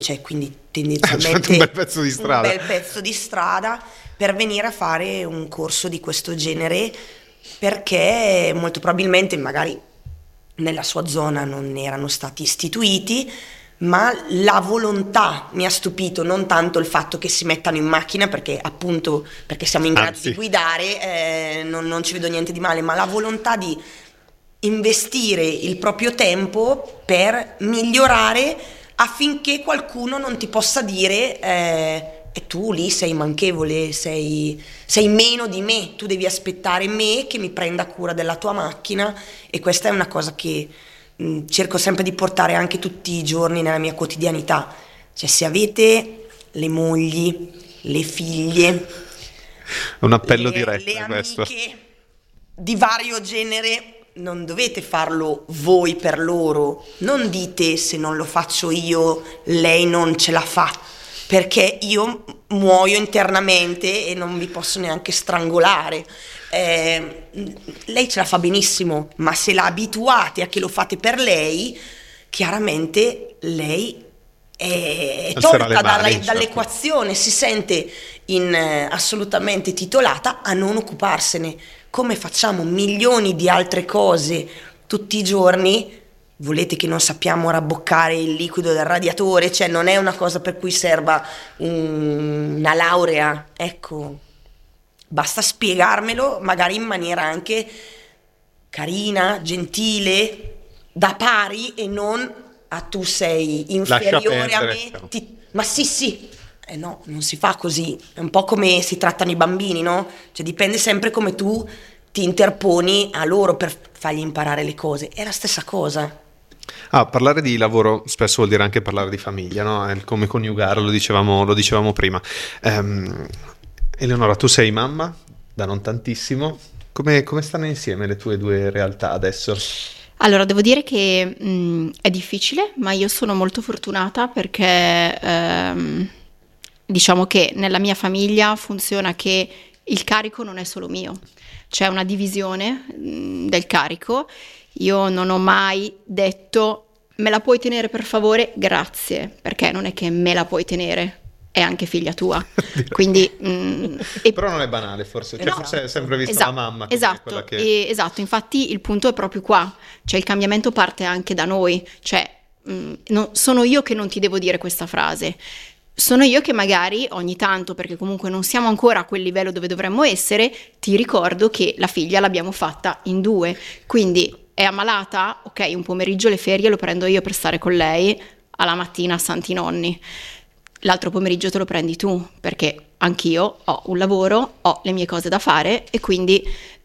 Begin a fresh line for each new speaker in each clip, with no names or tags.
cioè quindi
Cioè,
tendenzialmente
un bel pezzo di strada.
un bel pezzo di strada per venire a fare un corso di questo genere, perché molto probabilmente magari nella sua zona non erano stati istituiti, ma la volontà mi ha stupito, non tanto il fatto che si mettano in macchina, perché appunto perché siamo in grado
Anzi.
di guidare, non ci vedo niente di male, ma la volontà di investire il proprio tempo per migliorare, affinché qualcuno non ti possa dire e tu lì sei manchevole, sei meno di me, tu devi aspettare me che mi prenda cura della tua macchina. E questa è una cosa che cerco sempre di portare anche tutti i giorni nella mia quotidianità. Cioè, se avete le mogli, le figlie,
È un appello
le
diretto questo.
amiche di vario genere, non dovete farlo voi per loro. Non dite: se non lo faccio io, lei non ce la fa, perché io muoio internamente e non vi posso neanche strangolare. Lei ce la fa benissimo, ma se la abituate a che lo fate per lei, chiaramente lei è
Alzerà le
tolta
mani, certo.
dall'equazione, si sente assolutamente titolata a non occuparsene, come facciamo milioni di altre cose tutti i giorni. Volete che non sappiamo rabboccare il liquido del radiatore? Cioè, non è una cosa per cui serva una laurea, ecco, basta spiegarmelo magari in maniera anche carina, gentile, da pari, e non tu sei inferiore a
perdere.
me, ma sì, no, non si fa così. È un po' come si trattano i bambini, no? Cioè, dipende sempre come tu ti interponi a loro per fargli imparare le cose. È la stessa cosa.
Parlare di lavoro spesso vuol dire anche parlare di famiglia, no? È come coniugare, lo dicevamo prima. Eleonora, tu sei mamma da non tantissimo. Come stanno insieme le tue due realtà adesso?
Allora, devo dire che è difficile, ma io sono molto fortunata perché diciamo che nella mia famiglia funziona che il carico non è solo mio, c'è una divisione del carico. Io non ho mai detto: me la puoi tenere per favore? Grazie, perché non è che me la puoi tenere, è anche figlia tua. Quindi,
Però non è banale, forse. Cioè,
No.
forse è sempre vista la mamma come
Esatto,
quella che...
esatto, infatti il punto è proprio qua, cioè il cambiamento parte anche da noi, cioè sono io che non ti devo dire questa frase, sono io che magari ogni tanto, perché comunque non siamo ancora a quel livello dove dovremmo essere, ti ricordo che la figlia l'abbiamo fatta in 2, quindi è ammalata? Ok, un pomeriggio le ferie lo prendo io per stare con lei, alla mattina a Santi Nonni. L'altro pomeriggio te lo prendi tu, perché anch'io ho un lavoro, ho le mie cose da fare e quindi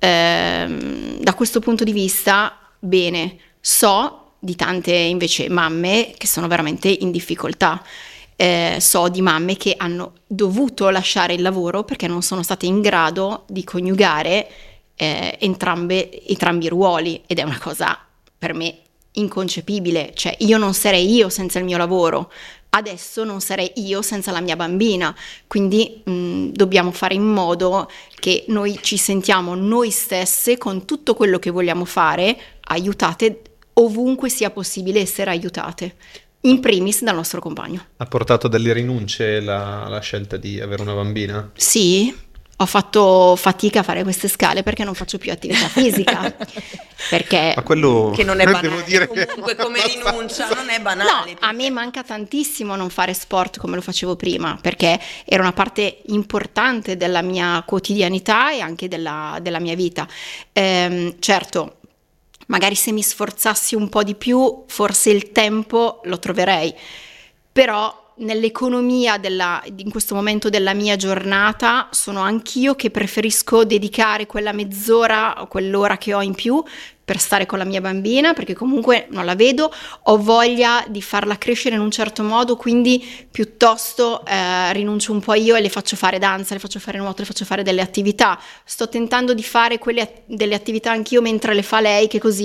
da questo punto di vista, bene, so di tante invece mamme che sono veramente in difficoltà, so di mamme che hanno dovuto lasciare il lavoro perché non sono state in grado di coniugare entrambi i ruoli, ed è una cosa per me inconcepibile, cioè io non sarei io senza il mio lavoro, adesso non sarei io senza la mia bambina, quindi dobbiamo fare in modo che noi ci sentiamo noi stesse con tutto quello che vogliamo fare, aiutate ovunque sia possibile essere aiutate, in primis dal nostro compagno.
Ha portato delle rinunce la scelta di avere una bambina?
Sì, ho fatto fatica a fare queste scale perché non faccio più attività fisica, perché
Ma quello...
Che non è
devo
banale,
dire
comunque come
abbastanza-
rinuncia non è
no,
banale.
a me manca tantissimo non fare sport come lo facevo prima, perché era una parte importante della mia quotidianità e anche della mia vita. Certo, magari se mi sforzassi un po' di più, forse il tempo lo troverei, però nell'economia in questo momento della mia giornata sono anch'io che preferisco dedicare quella mezz'ora o quell'ora che ho in più per stare con la mia bambina, perché comunque non la vedo, ho voglia di farla crescere in un certo modo, quindi piuttosto rinuncio un po' io e le faccio fare danza, le faccio fare nuoto, le faccio fare delle attività. Sto tentando di fare delle attività anch'io mentre le fa lei, che così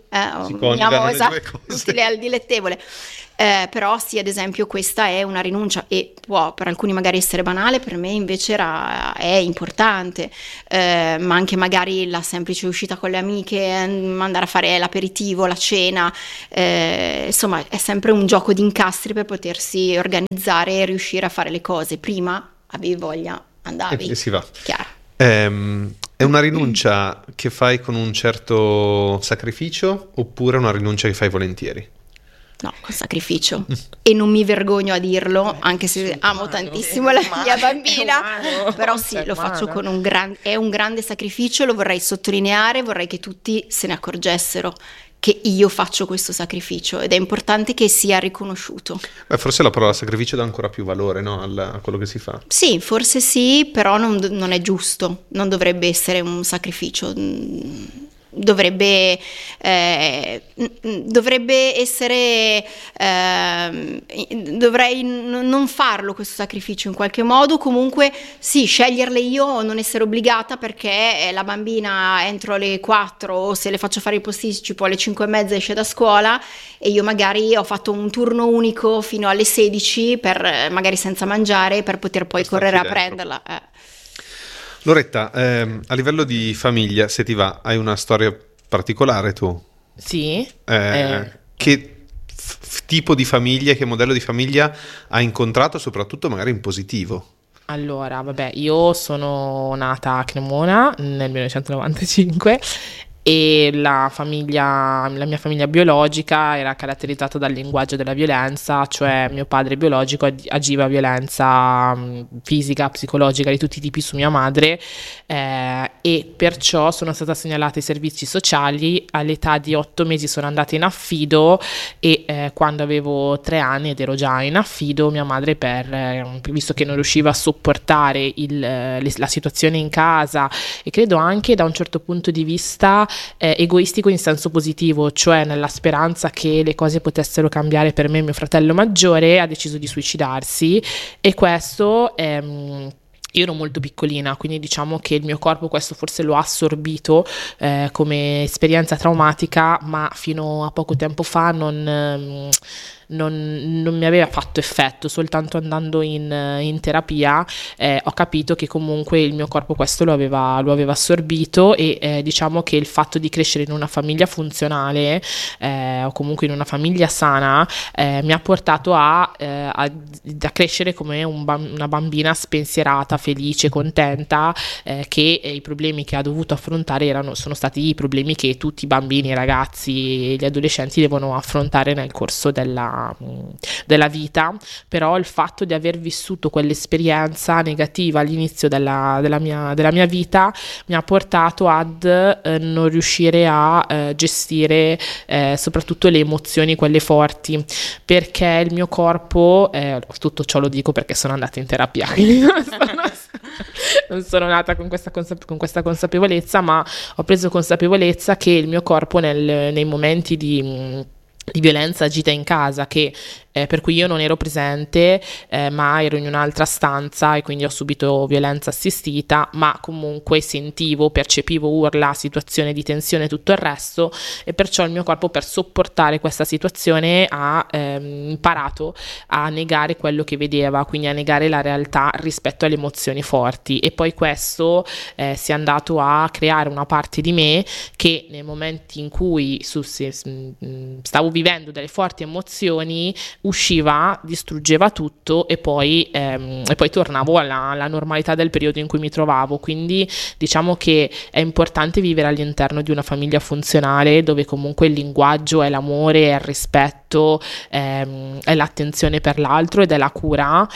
Si coniugano le due cose.
Utile al dilettevole. Però sì, ad esempio questa è una rinuncia e può per alcuni magari essere banale, per me invece è importante, ma anche magari la semplice uscita con le amiche, andare a fare l'aperitivo, la cena, insomma è sempre un gioco di incastri per potersi organizzare e riuscire a fare le cose. Prima avevi voglia, andavi.
E si va.
Chiaro.
È una rinuncia che fai con un certo sacrificio oppure una rinuncia che fai volentieri?
No, con sacrificio. E non mi vergogno a dirlo, anche se amo tantissimo la mia bambina, però sì, lo faccio con è un grande sacrificio, lo vorrei sottolineare, vorrei che tutti se ne accorgessero che io faccio questo sacrificio ed è importante che sia riconosciuto.
Beh, forse la parola sacrificio dà ancora più valore, no, a quello che si fa.
Sì, forse sì, però non è giusto, non dovrebbe essere un sacrificio. Dovrebbe essere, dovrei non farlo questo sacrificio in qualche modo, comunque sì, sceglierle io o non essere obbligata perché la bambina entro le 4 o se le faccio fare il posticipo alle 5:30 esce da scuola e io magari ho fatto un turno unico fino alle 16 magari senza mangiare per poter poi correre a prenderla.
Loretta, a livello di famiglia, se ti va, hai una storia particolare tu?
Sì.
Che tipo di famiglia, che modello di famiglia hai incontrato, soprattutto magari in positivo?
Allora, vabbè, io sono nata a Cremona nel 1995 e la mia famiglia biologica era caratterizzata dal linguaggio della violenza, cioè mio padre biologico agiva violenza fisica, psicologica di tutti i tipi su mia madre e perciò sono stata segnalata ai servizi sociali. All'età di 8 mesi sono andata in affido e quando avevo 3 anni ed ero già in affido, mia madre visto che non riusciva a sopportare la situazione in casa e credo anche da un certo punto di vista egoistico in senso positivo, cioè nella speranza che le cose potessero cambiare per me e mio fratello maggiore, ha deciso di suicidarsi e questo io ero molto piccolina, quindi diciamo che il mio corpo questo forse lo ha assorbito come esperienza traumatica, ma fino a poco tempo fa non mi aveva fatto effetto. Soltanto andando in terapia ho capito che comunque il mio corpo questo lo aveva assorbito e diciamo che il fatto di crescere in una famiglia funzionale o comunque in una famiglia sana mi ha portato a crescere come una bambina spensierata, felice, contenta, che i problemi che ha dovuto affrontare sono stati i problemi che tutti i bambini, i ragazzi e gli adolescenti devono affrontare nel corso della vita. Però il fatto di aver vissuto quell'esperienza negativa all'inizio della mia vita mi ha portato ad non riuscire a gestire soprattutto le emozioni, quelle forti, perché il mio corpo, tutto ciò lo dico perché sono andata in terapia, quindi non sono nata con questa consapevolezza, ma ho preso consapevolezza che il mio corpo nei momenti di violenza agita in casa, per cui io non ero presente, ma ero in un'altra stanza e quindi ho subito violenza assistita, ma comunque percepivo urla, situazione di tensione e tutto il resto, e perciò il mio corpo, per sopportare questa situazione, ha imparato a negare quello che vedeva, quindi a negare la realtà rispetto alle emozioni forti, e poi questo si è andato a creare una parte di me che nei momenti in cui stavo vivendo delle forti emozioni usciva, distruggeva tutto e poi tornavo alla normalità del periodo in cui mi trovavo. Quindi diciamo che è importante vivere all'interno di una famiglia funzionale dove comunque il linguaggio è l'amore, è il rispetto, è l'attenzione per l'altro ed è la cura,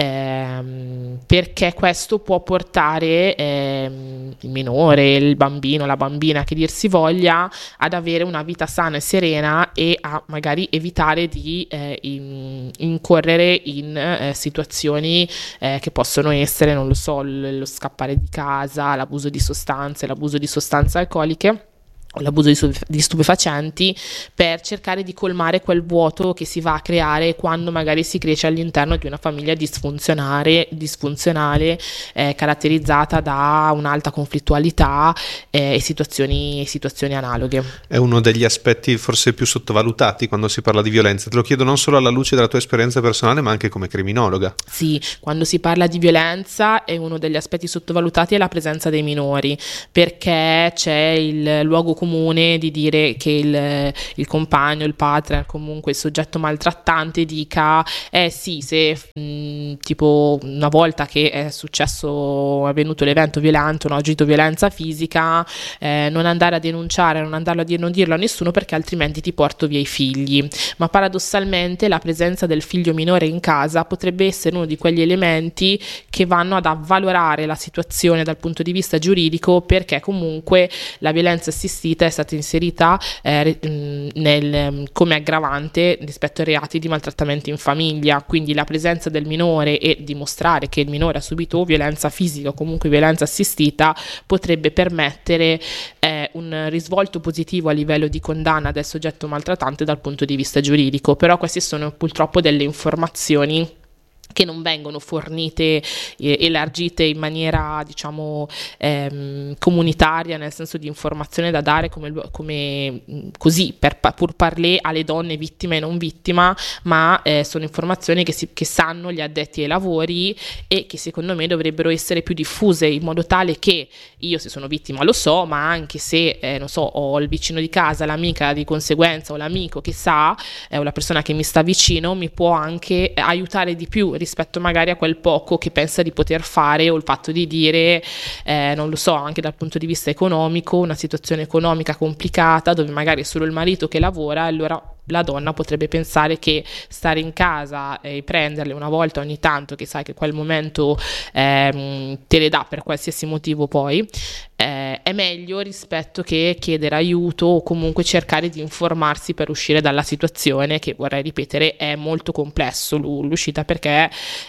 perché questo può portare il minore, il bambino, la bambina, che dir si voglia, ad avere una vita sana e serena e a magari evitare di incorrere in situazioni che possono essere, non lo so, lo scappare di casa, l'abuso di sostanze alcoliche. l'abuso di stupefacenti, per cercare di colmare quel vuoto che si va a creare quando magari si cresce all'interno di una famiglia disfunzionale, caratterizzata da un'alta conflittualità e situazioni analoghe.
È uno degli aspetti forse più sottovalutati quando si parla di violenza. Te lo chiedo non solo alla luce della tua esperienza personale, ma anche come criminologa.
Sì, quando si parla di violenza è uno degli aspetti sottovalutati è la presenza dei minori, perché c'è il luogo comune di dire che il compagno, il partner, comunque il soggetto maltrattante dica sì, se tipo una volta che è avvenuto l'evento violento, un agito violenza fisica, non andare a denunciare, non dirlo a nessuno, perché altrimenti ti porto via i figli. Ma paradossalmente la presenza del figlio minore in casa potrebbe essere uno di quegli elementi che vanno ad avvalorare la situazione dal punto di vista giuridico, perché comunque la violenza assistita è stata inserita come aggravante rispetto ai reati di maltrattamento in famiglia. Quindi la presenza del minore e dimostrare che il minore ha subito violenza fisica o comunque violenza assistita potrebbe permettere un risvolto positivo a livello di condanna del soggetto maltrattante dal punto di vista giuridico. Però queste sono purtroppo delle informazioni che non vengono fornite, elargite in maniera, diciamo, comunitaria, nel senso di informazione da dare come così, pur parler alle donne vittime e non vittima, ma sono informazioni che sanno gli addetti ai lavori e che secondo me dovrebbero essere più diffuse, in modo tale che io, se sono vittima, lo so, ma anche se, non so, ho il vicino di casa, l'amica di conseguenza o l'amico che sa, o la persona che mi sta vicino, mi può anche aiutare di più rispetto magari a quel poco che pensa di poter fare, o il fatto di dire non lo so, anche dal punto di vista economico, una situazione economica complicata dove magari è solo il marito che lavora, allora la donna potrebbe pensare che stare in casa e prenderle una volta ogni tanto, che sai che quel momento te le dà per qualsiasi motivo, poi è meglio rispetto che chiedere aiuto o comunque cercare di informarsi per uscire dalla situazione, che, vorrei ripetere, è molto complesso l'uscita, perché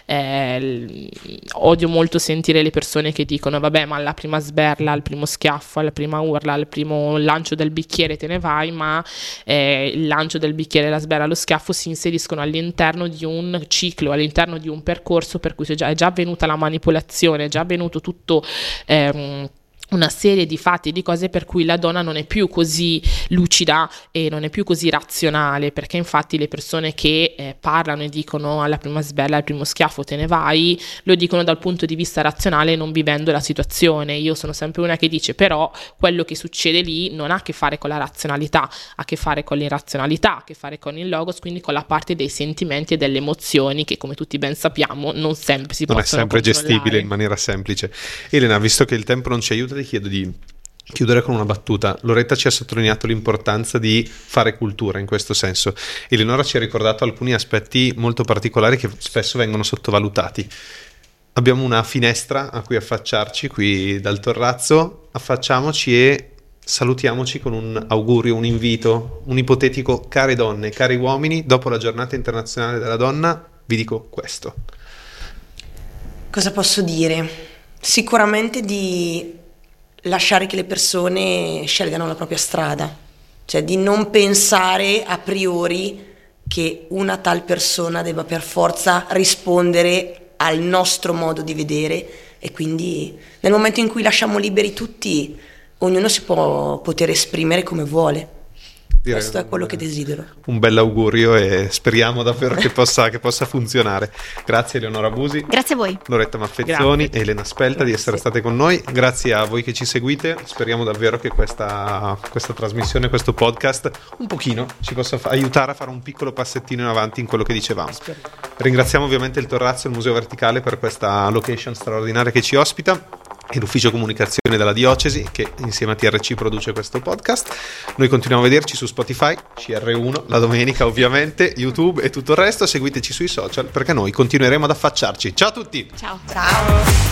odio molto sentire le persone che dicono vabbè, ma alla prima sberla, al primo schiaffo, alla prima urla, al primo lancio del bicchiere te ne vai, ma il lancio del bicchiere, la sberla, lo schiaffo si inseriscono all'interno di un ciclo, all'interno di un percorso per cui è già avvenuta la manipolazione, è già avvenuto tutto una serie di fatti e di cose per cui la donna non è più così lucida e non è più così razionale, perché infatti le persone che parlano e dicono alla prima sberla, al primo schiaffo te ne vai, lo dicono dal punto di vista razionale, non vivendo la situazione. Io sono sempre una che dice però quello che succede lì non ha a che fare con la razionalità, ha a che fare con l'irrazionalità, ha a che fare con il logos, quindi con la parte dei sentimenti e delle emozioni che, come tutti ben sappiamo, non sempre si possono
sempre
controllare.
Gestibile in maniera semplice. Elena, visto che il tempo non ci aiuta, ti chiedo di chiudere con una battuta. Loretta ci ha sottolineato l'importanza di fare cultura in questo senso. Eleonora ci ha ricordato alcuni aspetti molto particolari che spesso vengono sottovalutati. Abbiamo una finestra a cui affacciarci qui dal Torrazzo, affacciamoci e salutiamoci con un augurio, un invito, un ipotetico: care donne, cari uomini, dopo la giornata internazionale della donna vi dico questo.
Cosa posso dire? Sicuramente di lasciare che le persone scelgano la propria strada, cioè di non pensare a priori che una tal persona debba per forza rispondere al nostro modo di vedere, e quindi nel momento in cui lasciamo liberi tutti, ognuno si può poter esprimere come vuole.
Direi
questo è quello che desidero.
Un bell'augurio e speriamo davvero che possa funzionare. Grazie Eleonora Busi.
Grazie a voi.
Loretta Maffezzoni e Elena Spelta di essere state con noi. Grazie a voi che ci seguite. Speriamo davvero che questa trasmissione, questo podcast, un pochino ci possa aiutare a fare un piccolo passettino in avanti in quello che dicevamo. Ringraziamo ovviamente il Torrazzo e il Museo Verticale per questa location straordinaria che ci ospita, e l'ufficio comunicazione della diocesi che insieme a TRC produce questo podcast. Noi continuiamo a vederci su Spotify, CR1 la domenica ovviamente, YouTube e tutto il resto. Seguiteci sui social perché noi continueremo ad affacciarci. Ciao a tutti.
Ciao.
Ciao.